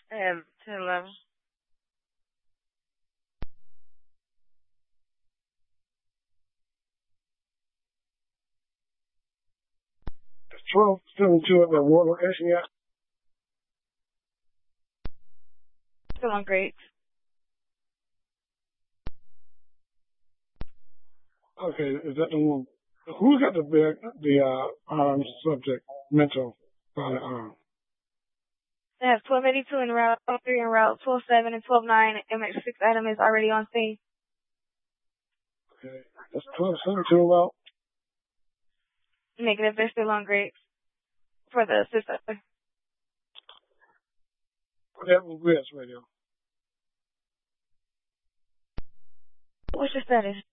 I have 1011. It's 1272 at the war location yet? Still on grades. Okay, is that the one? Who's got the subject mental firearm? They have 1282 en route, 3 en route, 127 and 129. MX6 item is already on scene. Okay, that's 1272 about. Negative, they're still on grades for the sister. Whatever grids radio. What's your status?